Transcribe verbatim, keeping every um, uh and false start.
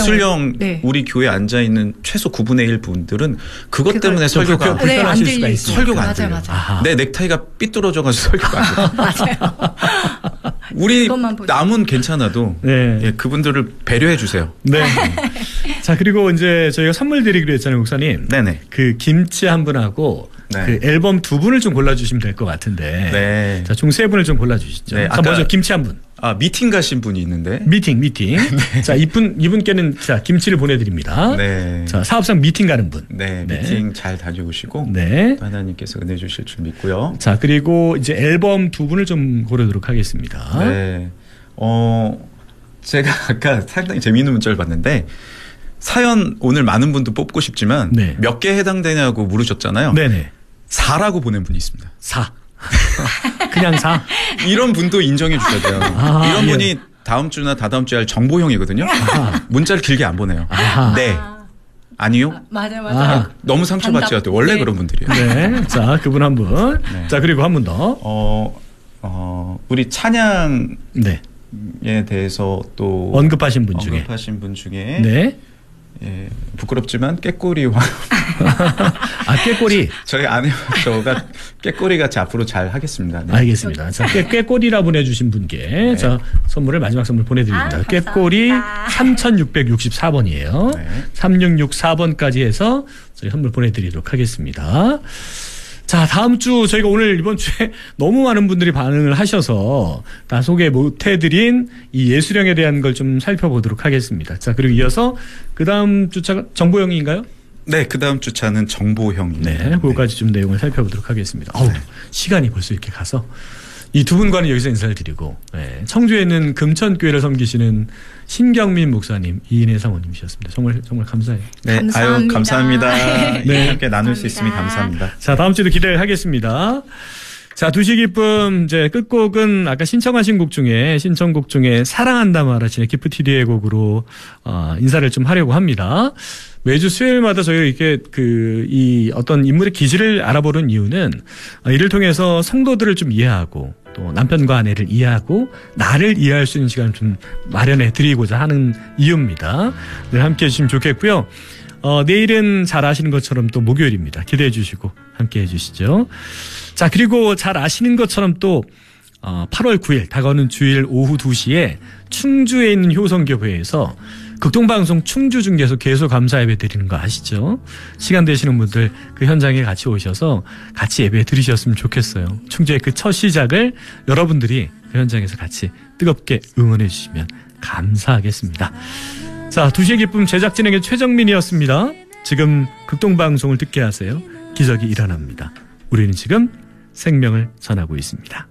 기술령 네. 우리 교회에 앉아 있는 최소 구분의 일 분들은 그것 그걸 때문에 설교가 네, 안 불편하실 들릴 수가 수 있어요. 설교가 안 맞아요, 들려요. 맞아요. 아하. 내 넥타이가 삐뚤어져가지고 설교가 안 돼요. 맞아요. 우리 그것만 보시면. 남은 괜찮아도 네. 예, 그분들을 배려해 주세요. 네. 자, 그리고 이제 저희가 선물 드리기로 했잖아요, 목사님. 네네. 그 김치 한 분하고 네. 그 앨범 두 분을 좀 골라주시면 될 것 같은데. 네. 자, 총 세 분을 좀 골라주시죠. 네, 자, 아까- 먼저 김치 한 분. 아 미팅 가신 분이 있는데. 미팅, 미팅. 자, 이분, 이분께는 자, 김치를 보내드립니다. 네. 자, 사업상 미팅 가는 분. 네, 네. 미팅 잘 다녀오시고 네. 또 하나님께서 은혜 주실 줄 믿고요. 자, 그리고 이제 앨범 두 분을 좀 고르도록 하겠습니다. 네. 어 제가 아까 상당히 재미있는 문자를 봤는데 사연 오늘 많은 분도 뽑고 싶지만 네. 몇 개 해당되냐고 물으셨잖아요. 네네. 사라고 보낸 분이 있습니다. 사. 그냥 사. 이런 분도 인정해 주셔야 돼요. 아, 이런 예. 분이 다음 주나 다다음 주에 할 정보형이거든요. 아하. 문자를 길게 안 보내요. 아하. 네. 아니요. 맞아요, 맞아요. 아. 너무 상처받지 않아도 원래 네. 그런 분들이에요. 네. 자, 그분 한 분. 네. 자, 그리고 한 분 더. 어, 어, 우리 찬양에 네. 대해서 또 언급하신 분 중에. 언급하신 분 중에 네. 예, 부끄럽지만 깨꼬리와 아, 깨꼬리. 저희 아내와 저가 깨꼬리 같이 앞으로 잘 하겠습니다. 네. 알겠습니다. 자, 깨, 깨꼬리라 보내주신 분께 네. 자, 선물을 마지막 선물 보내드립니다. 아, 감사합니다. 깨꼬리 삼천육백육십사 번이에요. 네. 삼육육사 번까지 해서 저희 선물 보내드리도록 하겠습니다. 자, 다음 주 저희가 오늘 이번 주에 너무 많은 분들이 반응을 하셔서 다 소개 못해드린 이 예수령에 대한 걸 좀 살펴보도록 하겠습니다. 자, 그리고 이어서 그 다음 주차가 정보형인가요? 네, 그 다음 주차는 정보형입니다. 네, 그거까지 좀 내용을 살펴보도록 하겠습니다. 어우, 시간이 벌써 이렇게 가서 이 두 분과는 여기서 인사를 드리고 네, 청주에 있는 금천교회를 섬기시는 신경민 목사님, 이인혜 사모님이셨습니다. 정말 정말 감사해요. 네, 감사합니다. 아유 감사합니다. 네. 함께 나눌 수 있으니 감사합니다. 감사합니다. 자, 다음 주도 기대를 하겠습니다. 자, 두시 기쁨 이제 끝곡은 아까 신청하신 곡 중에 신청곡 중에 사랑한다 말하시네 기프티디의 곡으로 어, 인사를 좀 하려고 합니다. 매주 수요일마다 저희가 이렇게 그 이 어떤 인물의 기질을 알아보는 이유는 어, 이를 통해서 성도들을 좀 이해하고 또 남편과 아내를 이해하고 나를 이해할 수 있는 시간을 좀 마련해 드리고자 하는 이유입니다. 늘 함께 해주시면 좋겠고요. 어, 내일은 잘 아시는 것처럼 또 목요일입니다. 기대해 주시고 함께 해주시죠. 자, 그리고 잘 아시는 것처럼 또 어, 팔월 구일 다가오는 주일 오후 두 시에 충주에 있는 효성교회에서 극동방송 충주 중계소 개소 감사 예배 드리는 거 아시죠? 시간 되시는 분들 그 현장에 같이 오셔서 같이 예배 드리셨으면 좋겠어요. 충주의 그 첫 시작을 여러분들이 그 현장에서 같이 뜨겁게 응원해 주시면 감사하겠습니다. 자, 두시의 기쁨 제작진에게 최정민이었습니다. 지금 극동방송을 듣게 하세요. 기적이 일어납니다. 우리는 지금 생명을 전하고 있습니다.